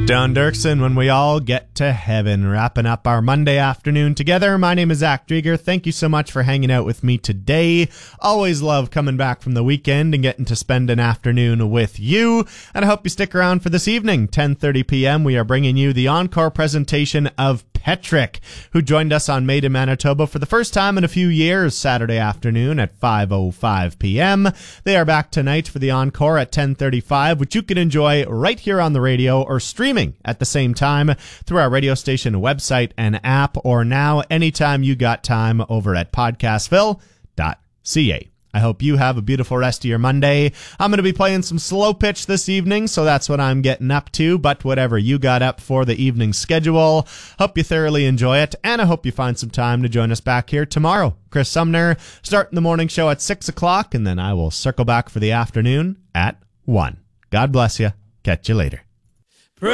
Don Dirksen, when we all get to heaven, wrapping up our Monday afternoon together. My name is Zach Drieger. Thank you so much for hanging out with me today. Always love coming back from the weekend and getting to spend an afternoon with you. And I hope you stick around for this evening, 10:30 p.m. We are bringing you the encore presentation of Petrick, who joined us on Made in Manitoba for the first time in a few years, Saturday afternoon at 5:05 p.m. They are back tonight for the encore at 10:35, which you can enjoy right here on the radio or streaming at the same time through our radio station website and app, or now anytime you got time over at podcastville.ca. I hope you have a beautiful rest of your Monday. I'm going to be playing some slow pitch this evening, so that's what I'm getting up to. But whatever you got up for the evening schedule, hope you thoroughly enjoy it, and I hope you find some time to join us back here tomorrow. Chris Sumner starting the morning show at 6 o'clock, and then I will circle back for the afternoon at 1. God bless you. Catch you later.